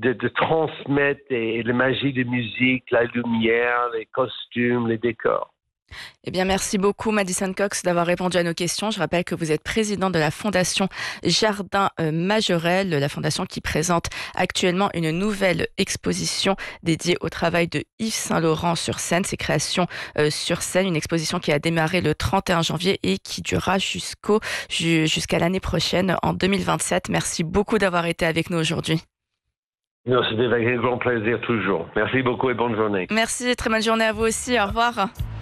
de transmettre la magie de musique, la lumière, les costumes, les décors. Eh bien, merci beaucoup, Madison Cox, d'avoir répondu à nos questions. Je rappelle que vous êtes président de la Fondation Jardin Majorelle, la fondation qui présente actuellement une nouvelle exposition dédiée au travail de Yves Saint-Laurent sur scène, ses créations sur scène, une exposition qui a démarré le 31 janvier et qui durera jusqu'à l'année prochaine, en 2027. Merci beaucoup d'avoir été avec nous aujourd'hui. Non, c'était avec un grand plaisir toujours. Merci beaucoup et bonne journée. Merci, très bonne journée à vous aussi. Au revoir.